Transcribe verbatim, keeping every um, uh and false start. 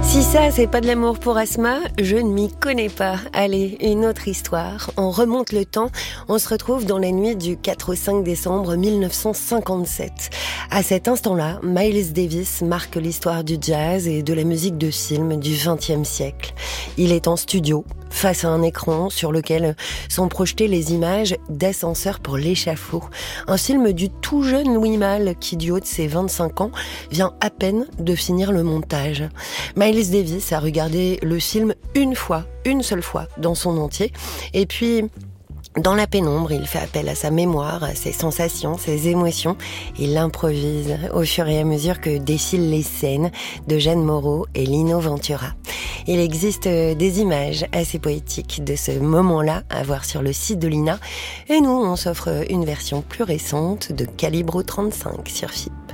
Si ça, c'est pas de l'amour pour Asma, je ne m'y connais pas. Allez, une autre histoire. On remonte le temps, on se retrouve dans la nuit du quatre au cinq décembre mille neuf cent cinquante-sept. À cet instant-là, Miles Davis marque l'histoire du jazz et de la musique de film du vingtième siècle. Il est en studio, face à un écran sur lequel sont projetées les images d'Ascenseur pour l'échafaud. Un film du tout jeune Louis Malle qui, du haut de ses vingt-cinq ans, vient à peine de finir le montage. Miles Davis a regardé le film une fois, une seule fois, dans son entier. Et puis, dans la pénombre, il fait appel à sa mémoire, à ses sensations, ses émotions. Il improvise au fur et à mesure que défilent les scènes de Jeanne Moreau et Lino Ventura. Il existe des images assez poétiques de ce moment-là à voir sur le site de l'I N A. Et nous, on s'offre une version plus récente de Calibro trente-cinq sur F I.